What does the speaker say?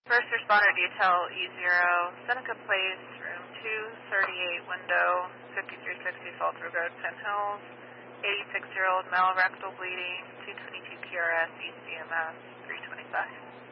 First responder detail E0, Seneca Place, room 238, window 5360 Salter Road, Penn Hills. 86-year-old male, rectal bleeding, 222 QRS, ECMS, 325.